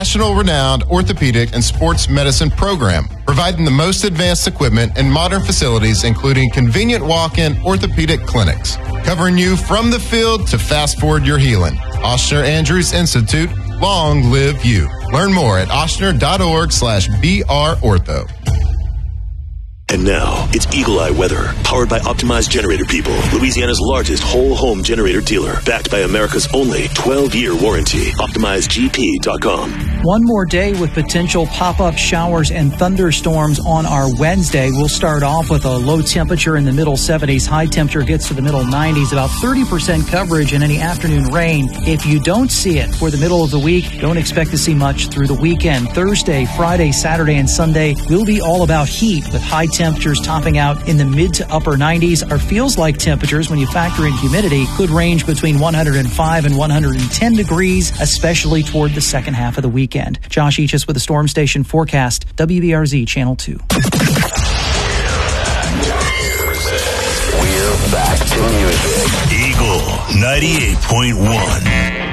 national renowned orthopedic and sports medicine program, providing the most advanced equipment and modern facilities, including convenient walk-in orthopedic clinics, covering you from the field to fast forward your healing. Ochsner Andrews Institute, long live you. Learn more at ochsner.org/BRortho. And now, it's Eagle Eye weather, powered by Optimized Generator People, Louisiana's largest whole home generator dealer, backed by America's only 12-year warranty. OptimizedGP.com. One more day with potential pop-up showers and thunderstorms on our Wednesday. We'll start off with a low temperature in the middle 70s. High temperature gets to the middle 90s, about 30% coverage in any afternoon rain. If you don't see it for the middle of the week, don't expect to see much through the weekend. Thursday, Friday, Saturday, and Sunday will be all about heat, with high temperatures topping out in the mid to upper 90s. Our feels-like temperatures, when you factor in humidity, could range between 105 and 110 degrees, especially toward the second half of the weekend. Josh Eachus with the Storm Station forecast, WBRZ Channel 2. We're back to music. Eagle 98.1.